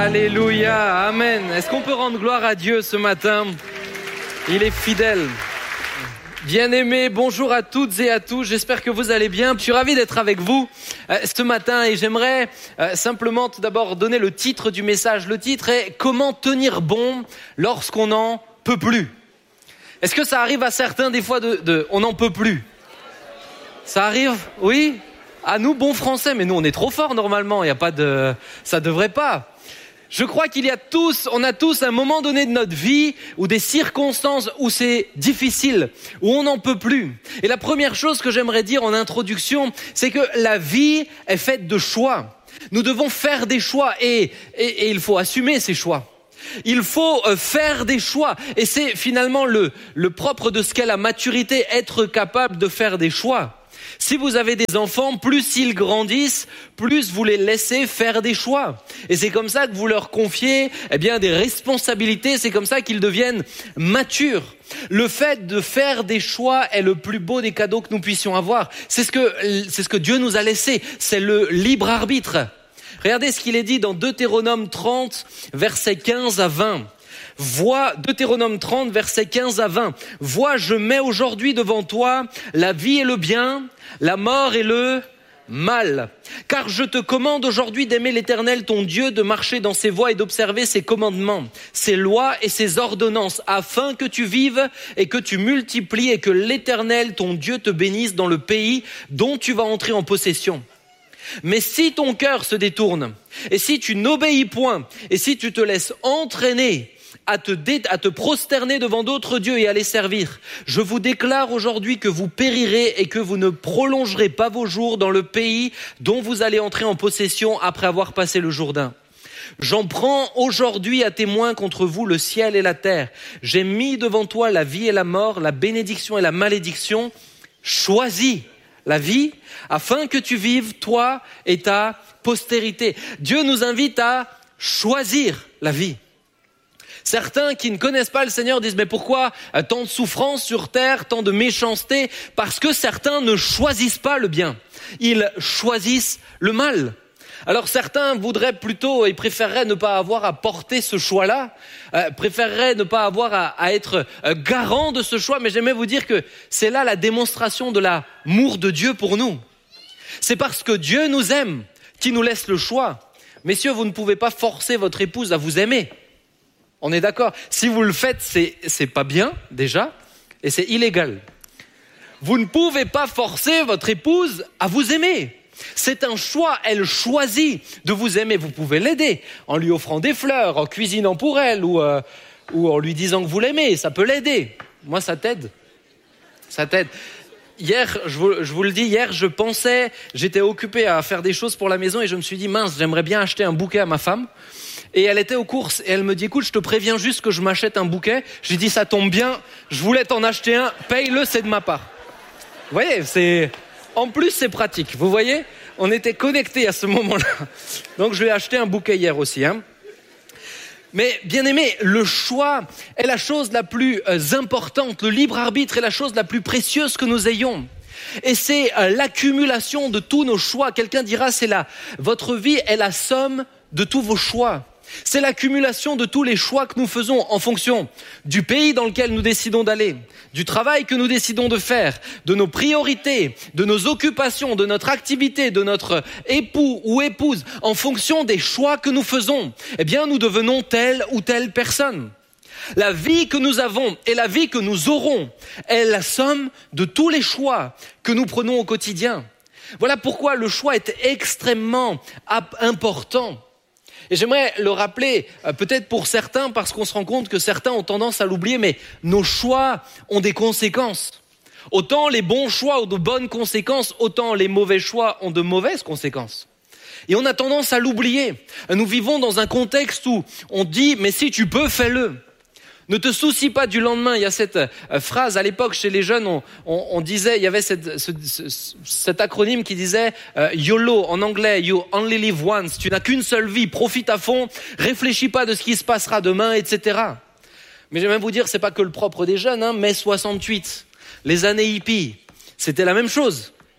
Alléluia, amen. Est-ce qu'on peut rendre gloire à Dieu ce matin? Il est fidèle. Bien-aimés, bonjour à toutes et à tous, j'espère que vous allez bien. Je suis ravi d'être avec vous ce matin et j'aimerais simplement tout d'abord donner le titre du message. Le titre est « Comment tenir bon lorsqu'on n'en peut plus ». Est-ce que ça arrive à certains des fois on n'en peut plus? Ça arrive? Oui? À nous, bons français, mais nous on est trop forts normalement, il y a pas de... ça devrait pas. Je crois on a tous à un moment donné de notre vie ou des circonstances où c'est difficile, où on n'en peut plus. Et la première chose que j'aimerais dire en introduction, c'est que la vie est faite de choix. Nous devons faire des choix et il faut assumer ces choix. Il faut faire des choix et c'est finalement le propre de ce qu'est la maturité, être capable de faire des choix. Si vous avez des enfants, plus ils grandissent, plus vous les laissez faire des choix. Et c'est comme ça que vous leur confiez des responsabilités, c'est comme ça qu'ils deviennent matures. Le fait de faire des choix est le plus beau des cadeaux que nous puissions avoir. C'est ce que Dieu nous a laissé, c'est le libre arbitre. Regardez ce qu'il est dit dans Deutéronome 30, versets 15 à 20. Deutéronome 30, versets 15 à 20. Vois, je mets aujourd'hui devant toi la vie et le bien, la mort et le mal. Car je te commande aujourd'hui d'aimer l'Éternel ton Dieu, de marcher dans ses voies et d'observer ses commandements, ses lois et ses ordonnances, afin que tu vives et que tu multiplies et que l'Éternel ton Dieu te bénisse dans le pays dont tu vas entrer en possession. Mais si ton cœur se détourne, et si tu n'obéis point, et si tu te laisses entraîner à te prosterner devant d'autres dieux et à les servir, je vous déclare aujourd'hui que vous périrez et que vous ne prolongerez pas vos jours dans le pays dont vous allez entrer en possession après avoir passé le Jourdain. J'en prends aujourd'hui à témoin contre vous le ciel et la terre. J'ai mis devant toi la vie et la mort, la bénédiction et la malédiction. Choisis la vie afin que tu vives, toi et ta postérité. Dieu nous invite à choisir la vie. Certains qui ne connaissent pas le Seigneur disent « Mais pourquoi tant de souffrance sur terre, tant de méchanceté ?» Parce que certains ne choisissent pas le bien. Ils choisissent le mal. Alors certains voudraient plutôt et préféreraient ne pas avoir à porter ce choix-là, préféreraient ne pas avoir à être garant de ce choix. Mais j'aimerais vous dire que c'est là la démonstration de l'amour de Dieu pour nous. C'est parce que Dieu nous aime qu'il nous laisse le choix. Messieurs, vous ne pouvez pas forcer votre épouse à vous aimer. On est d'accord. Si vous le faites, c'est pas bien, déjà, et c'est illégal. Vous ne pouvez pas forcer votre épouse à vous aimer. C'est un choix. Elle choisit de vous aimer. Vous pouvez l'aider en lui offrant des fleurs, en cuisinant pour elle ou en lui disant que vous l'aimez. Ça peut l'aider. Moi, ça t'aide. Ça t'aide. Hier, je vous le dis, hier, j'étais occupé à faire des choses pour la maison et je me suis dit, mince, j'aimerais bien acheter un bouquet à ma femme. Et elle était aux courses et elle me dit, écoute, je te préviens juste que je m'achète un bouquet. Je lui dis, ça tombe bien, je voulais t'en acheter un, paye-le, c'est de ma part. Vous voyez, en plus c'est pratique, vous voyez, on était connectés à ce moment-là. Donc je lui ai acheté un bouquet hier aussi. Mais bien aimé, le choix est la chose la plus importante, le libre arbitre est la chose la plus précieuse que nous ayons. Et c'est l'accumulation de tous nos choix. Quelqu'un dira, votre vie est la somme de tous vos choix. C'est l'accumulation de tous les choix que nous faisons en fonction du pays dans lequel nous décidons d'aller, du travail que nous décidons de faire, de nos priorités, de nos occupations, de notre activité, de notre époux ou épouse. En fonction des choix que nous faisons, nous devenons telle ou telle personne. La vie que nous avons et la vie que nous aurons est la somme de tous les choix que nous prenons au quotidien. Voilà pourquoi le choix est extrêmement important. Et j'aimerais le rappeler, peut-être pour certains, parce qu'on se rend compte que certains ont tendance à l'oublier, mais nos choix ont des conséquences. Autant les bons choix ont de bonnes conséquences, autant les mauvais choix ont de mauvaises conséquences. Et on a tendance à l'oublier. Nous vivons dans un contexte où on dit « mais si tu peux, fais-le ». Ne te soucie pas du lendemain. Il y a cette phrase à l'époque chez les jeunes, on disait, il y avait cet acronyme qui disait YOLO en anglais, you only live once. Tu n'as qu'une seule vie, profite à fond, réfléchis pas de ce qui se passera demain, etc. Mais j'aime vous dire, c'est pas que le propre des jeunes, mai 68, les années hippies, c'était la même chose.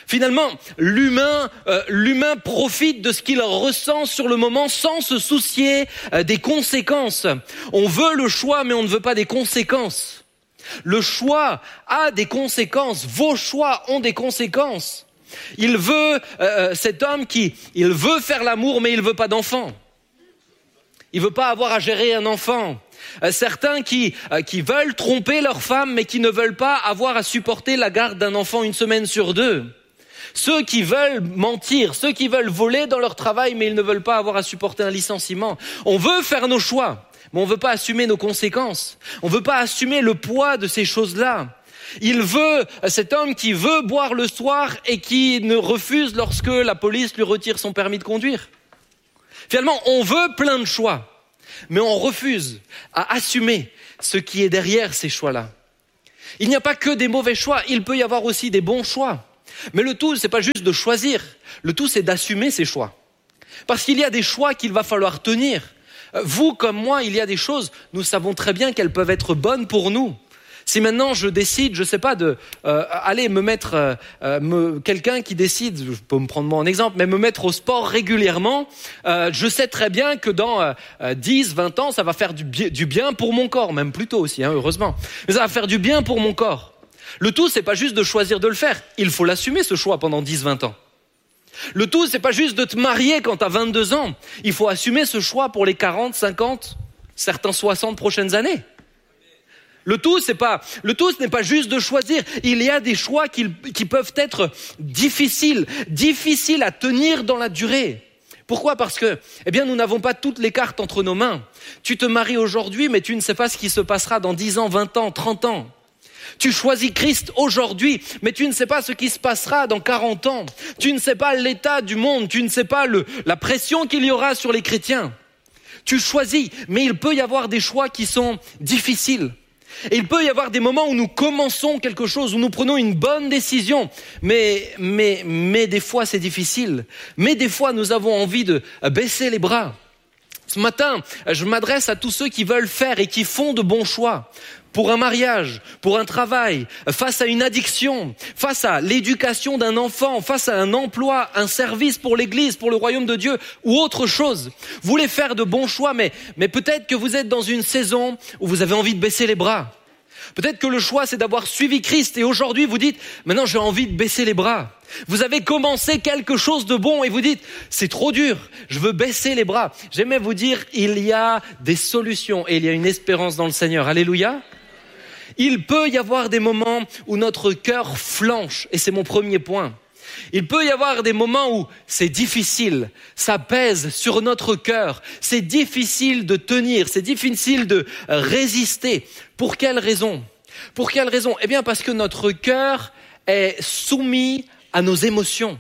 Finalement, l'humain profite de ce qu'il ressent sur le moment sans se soucier des conséquences. On veut le choix, mais on ne veut pas des conséquences. Le choix a des conséquences. Vos choix ont des conséquences. Cet homme il veut faire l'amour, mais il veut pas d'enfant. Il veut pas avoir à gérer un enfant. Certains qui veulent tromper leur femme, mais qui ne veulent pas avoir à supporter la garde d'un enfant 1 semaine sur 2. Ceux qui veulent mentir, ceux qui veulent voler dans leur travail, mais ils ne veulent pas avoir à supporter un licenciement. On veut faire nos choix, mais on ne veut pas assumer nos conséquences. On ne veut pas assumer le poids de ces choses-là. Cet homme qui veut boire le soir et qui ne refuse lorsque la police lui retire son permis de conduire. Finalement, on veut plein de choix, mais on refuse à assumer ce qui est derrière ces choix-là. Il n'y a pas que des mauvais choix, il peut y avoir aussi des bons choix. Mais le tout, c'est pas juste de choisir, le tout, c'est d'assumer ces choix. Parce qu'il y a des choix qu'il va falloir tenir. Vous comme moi, il y a des choses, nous savons très bien qu'elles peuvent être bonnes pour nous. Si maintenant je décide, je sais pas, quelqu'un qui décide, je peux me prendre moi en exemple, mais me mettre au sport régulièrement, je sais très bien que dans 10, 20 ans, ça va faire du bien pour mon corps, même plus tôt aussi, heureusement. Mais ça va faire du bien pour mon corps. Le tout, c'est pas juste de choisir de le faire. Il faut l'assumer, ce choix, pendant 10, 20 ans. Le tout, c'est pas juste de te marier quand t'as 22 ans. Il faut assumer ce choix pour les 40, 50, certains 60 prochaines années. Le tout, ce n'est pas juste de choisir. Il y a des choix qui peuvent être difficiles à tenir dans la durée. Pourquoi ? Parce que, nous n'avons pas toutes les cartes entre nos mains. Tu te maries aujourd'hui, mais tu ne sais pas ce qui se passera dans 10 ans, 20 ans, 30 ans. Tu choisis Christ aujourd'hui, mais tu ne sais pas ce qui se passera dans 40 ans. Tu ne sais pas l'état du monde, tu ne sais pas la pression qu'il y aura sur les chrétiens. Tu choisis, mais il peut y avoir des choix qui sont difficiles. Et il peut y avoir des moments où nous commençons quelque chose, où nous prenons une bonne décision, mais des fois c'est difficile. Mais des fois nous avons envie de baisser les bras. Ce matin, je m'adresse à tous ceux qui veulent faire et qui font de bons choix. Pour un mariage, pour un travail, face à une addiction, face à l'éducation d'un enfant, face à un emploi, un service pour l'Église, pour le royaume de Dieu ou autre chose. Vous voulez faire de bons choix, mais peut-être que vous êtes dans une saison où vous avez envie de baisser les bras. Peut-être que le choix, c'est d'avoir suivi Christ et aujourd'hui vous dites « maintenant j'ai envie de baisser les bras ». Vous avez commencé quelque chose de bon et vous dites « c'est trop dur, je veux baisser les bras ». J'aimais vous dire « il y a des solutions et il y a une espérance dans le Seigneur ». Alléluia. Il peut y avoir des moments où notre cœur flanche, et c'est mon premier point. Il peut y avoir des moments où c'est difficile, ça pèse sur notre cœur, c'est difficile de tenir, c'est difficile de résister. Pour quelle raison ? Parce que notre cœur est soumis à nos émotions.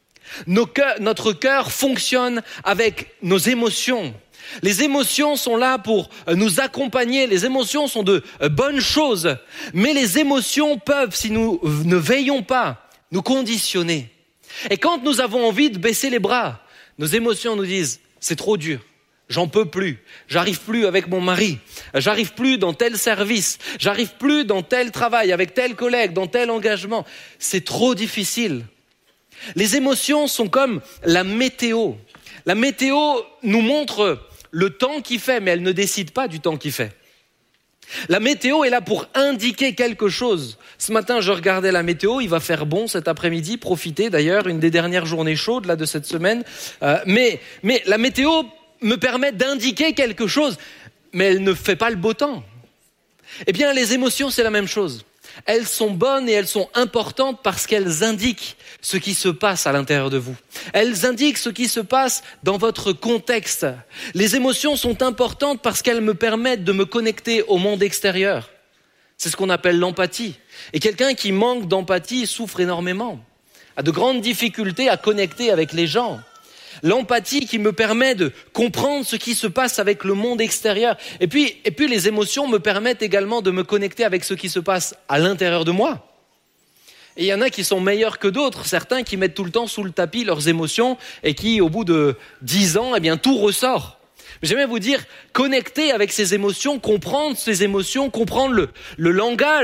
Notre cœur fonctionne avec nos émotions. Les émotions sont là pour nous accompagner, les émotions sont de bonnes choses, mais les émotions peuvent, si nous ne veillons pas, nous conditionner. Et quand nous avons envie de baisser les bras, nos émotions nous disent « c'est trop dur, j'en peux plus, j'arrive plus avec mon mari, j'arrive plus dans tel service, j'arrive plus dans tel travail, avec tel collègue, dans tel engagement, c'est trop difficile ». Les émotions sont comme la météo. La météo nous montre le temps qu'il fait, mais elle ne décide pas du temps qu'il fait. La météo est là pour indiquer quelque chose. Ce matin, je regardais la météo, il va faire bon cet après-midi, profitez d'ailleurs, une des dernières journées chaudes là de cette semaine. Mais la météo me permet d'indiquer quelque chose, mais elle ne fait pas le beau temps. Les émotions, c'est la même chose. Elles sont bonnes et elles sont importantes parce qu'elles indiquent ce qui se passe à l'intérieur de vous. Elles indiquent ce qui se passe dans votre contexte. Les émotions sont importantes parce qu'elles me permettent de me connecter au monde extérieur. C'est ce qu'on appelle l'empathie. Et quelqu'un qui manque d'empathie souffre énormément, a de grandes difficultés à connecter avec les gens. L'empathie qui me permet de comprendre ce qui se passe avec le monde extérieur. Et puis les émotions me permettent également de me connecter avec ce qui se passe à l'intérieur de moi. Et il y en a qui sont meilleurs que d'autres, certains qui mettent tout le temps sous le tapis leurs émotions et qui, au bout de 10 ans, tout ressort. J'aimerais vous dire, connecter avec ces émotions, comprendre ces émotions, comprendre le langage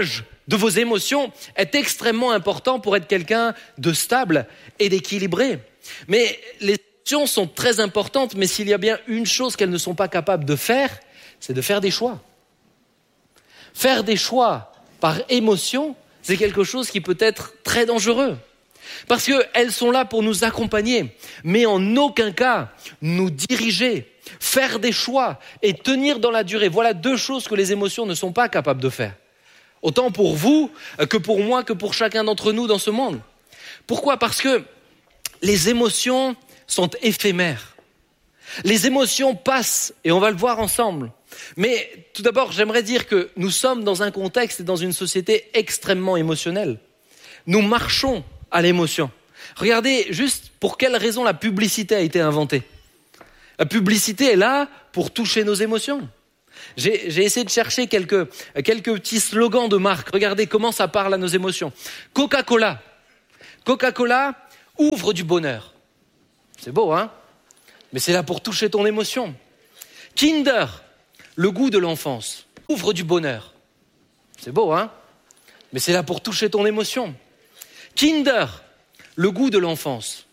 de vos émotions est extrêmement important pour être quelqu'un de stable et d'équilibré. Mais les émotions sont très importantes, mais s'il y a bien une chose qu'elles ne sont pas capables de faire, c'est de faire des choix. Faire des choix par émotion, c'est quelque chose qui peut être très dangereux. Parce qu'elles sont là pour nous accompagner, mais en aucun cas nous diriger. Faire des choix et tenir dans la durée, voilà deux choses que les émotions ne sont pas capables de faire. Autant pour vous que pour moi, que pour chacun d'entre nous dans ce monde. Pourquoi ? Parce que les émotions sont éphémères. Les émotions passent, et on va le voir ensemble. Mais tout d'abord, j'aimerais dire que nous sommes dans un contexte et dans une société extrêmement émotionnelle. Nous marchons à l'émotion. Regardez juste pour quelle raison la publicité a été inventée. La publicité est là pour toucher nos émotions. J'ai essayé de chercher quelques petits slogans de marque. Regardez comment ça parle à nos émotions. Coca-Cola. Coca-Cola ouvre du bonheur. C'est beau, hein ? Mais c'est là pour toucher ton émotion. Kinder, le goût de l'enfance, ouvre du bonheur. C'est beau, hein ? Mais c'est là pour toucher ton émotion. Kinder, le goût de l'enfance.